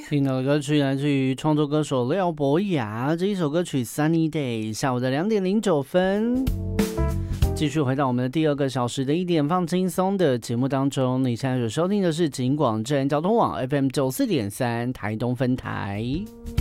听到的歌曲来自于创作歌手廖博雅，这一首歌曲《Sunny Day》，下午的2:09。继续回到我们的第二个小时的一点放轻松的节目当中，你现在所收听的是警广正交通网 FM 94.3台东分台。